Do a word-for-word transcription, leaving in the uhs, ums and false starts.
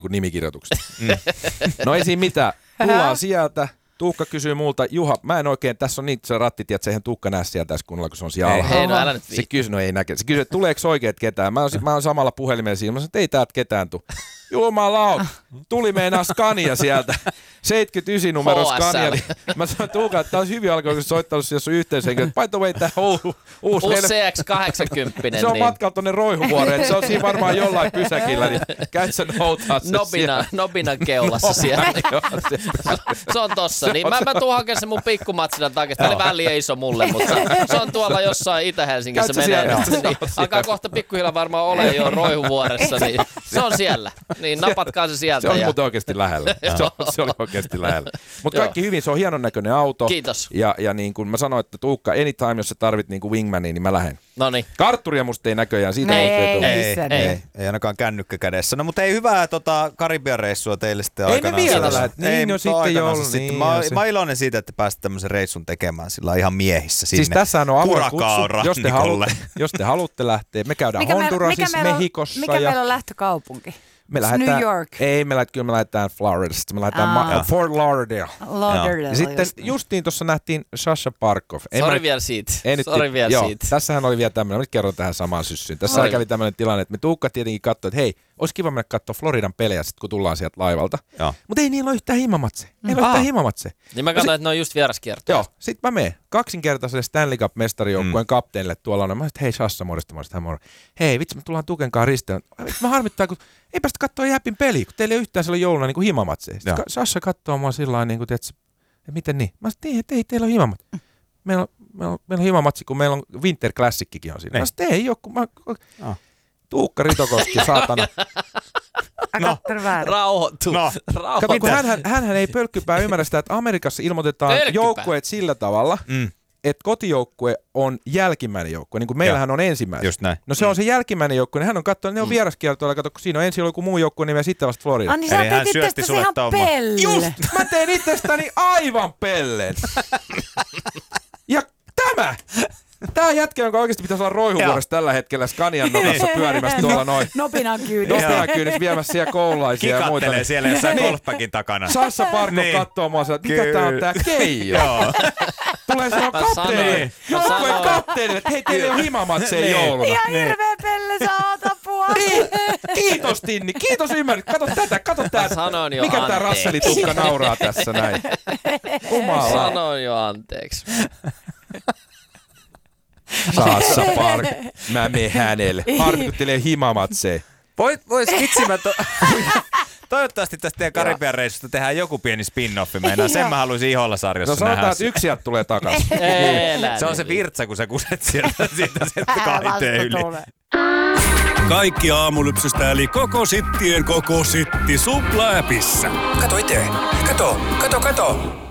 kuin nimikirjoitukset. Mm. No ei siinä mitään. Tullaan sieltä. Tuukka kysyy multa, Juha, mä en oikein, tässä on niitä se rattit, että eihän Tuukka näe siellä tässä kunnolla, kun se on siellä alhaalla. Ei, no älä nyt se kysyy, no ei näke. Se kysyy, että tuleeko oikeet ketään? Mä oon, mä oon samalla puhelimella siinä. Mä sanoin, että ei täältä ketään tule. Jumalaut, tuli meinaa Scania sieltä. seitsemänkymmentäyhdeksän numero Scania. Mä sanoin Tuuka, että tää olisi hyvin alkaa, kun soittanut, jos on yhteishenkilö. By the way, tää uusi... Uusi C X kahdeksankymmentä. Se on niin. matkalla tonne Roihuvuoreen. Se on siinä varmaan jollain pysäkillä, niin käyt sä noutaa se Nobina, Nobinan keulassa siellä. Se on tossa. Niin mä, mä tuun hakemaan sen mun pikkumatsinan takia. Tämä oli vähän liian iso mulle, mutta se on tuolla jossain Itä-Helsingissä menee. Niin, alkaa kohta pikkuhiljaa varmaan ole jo Roihuvuoressa, niin se on siellä. Niin napatkaa se sieltä. Se on ja... muuten oikeasti lähellä. Se, on, se oli oikeasti lähellä. Mutta kaikki hyvin, se on hienon näköinen auto. Kiitos. Ja, ja niin kuin mä sanoin, että Tuukka, anytime, jos sä tarvit niin kuin wingmania, niin mä lähden. Noniin. Kartturia musta ei näköjään. Siitä ei, ei, ei, ei, ei, ei, ei ainakaan kännykkä kädessä. No mutta ei hyvää tota, Karibian reissua teille sitten ei aikanaan. Ei me vielä lähdet. Niin, no sitten jo ollut. Niin, mä, mä iloinen siitä, että pääsit tämmöisen reissun tekemään sillä ihan miehissä sinne. Siis tässähän on avoin kutsu, jos te, haluatte, jos te haluatte lähteä. Me käydään mikä Hondurasissa, me, Mehikossa. Mikä ja... meillä on lähtökaupunki? Me lähdetään, New York. Ei, me lähdetään, kyllä me lähdetään Floridasta. Me lähdetään ma- Fort Lauderdale. Lauderdale. Ja sitten just justiin tuossa nähtiin Sasha Barkov. Sori mä... vielä siitä. Sori vielä joo, siitä. Tässähän oli vielä tämmöinen, nyt kerron tähän samaan syssyyn. Tässä kävi tämmöinen tilanne, että me Tuukka tietenkin katsoi, että hei, olisi kiva mennä katsoa Floridan pelejä sitten, kun tullaan sieltä laivalta. Mutta ei niillä ole yhtään himamatse. Ei mm. ole yhtään himamatse. Niin mä katsoin, että ne on just vieraskiertoja. Joo, sit mä menen kaksinkertaiselle Stanley Cup-mestarijoukkueen mm. kapteenille tuolla on. Mä sanoin, että hei Sassa, morjesta, morjesta, hän moro. Hei, vitsi, me tullaan Tukenkaan risteen. Mä harmittaa, kun ei päästä katsoa Jäpin peliä, kun teillä ei ole yhtään silloin jouluna niin kuin himamatseja. Sitten ka- Sassa katsoo mua sillä lailla, niin kuin, että miten niin? Mä sanoin, että ei, ei teillä ole himamatse. Meillä on, meillä on, meillä on himamatsi, kun meillä on Winter Classickikin on siinä. Mä sanoin, ei ole, kun mä... Oh. Tuukka Ritokoski, saatana. No, rauhoittu. No. Kato, kun hänhän, hänhän ei pölkkypää ymmärrä sitä, että Amerikassa ilmoitetaan Pölkkypää. joukkueet sillä tavalla, mm. että kotijoukkue on jälkimmäinen joukkue, niin kuin meillähän ja. on ensimmäinen. Just näin. No se on se jälkimmäinen joukkue, niin hän on katsonut, ne on mm. vieraskieltoilla, kato, kun siinä on ensin joku muu joukkue, niin sitten vasta Florida. Ani, sä teet itsestäsi ihan pelle. Just, mä teen itsestäni aivan pelleen. Ja tämä! Tää jätkä, jonka oikeasti pitäisi olla Roihuvuoressa tällä hetkellä Scanian nokassa pyörimässä tuolla noin. Nopinan kyydissä. Nopinan kyydissä viemässä siellä koululaisia ja muita. Kikattelee siellä jossain golfpakin takana. Sassa Barkov niin. kattoo mua sieltä, mikä tää on tää Keijo? Tulee sanoa kapteeni. Joukkueen kapteeni, että hei, teillä ei ole himamatseja jouluna. Ihan hirveä pelle, saat apua. Kiitos Tinni, kiitos ymmärrys. Kato tätä, kato tää. Mikä tää Rasseli-tukka nauraa tässä näin? Umala. Sanoin jo anteeksi. Sassa Park, mä menen hänelle. Harkuttelee himamatseja. Voit, vois vitsi mä to... Toivottavasti tästä teidän Karibian reissusta tehdään joku pieni spin-offi. Meinaa. Sen mä haluaisin Iholla-sarjassa nähdä. No sanotaan, että yksi sieltä tulee takaisin. Se on se virtsa, kun sä kuset sieltä siitä sen kaiteen yli. Kaikki aamulypsystä eli koko sittien koko sitti Supla-äpissä. Kato itse. Kato, kato, kato.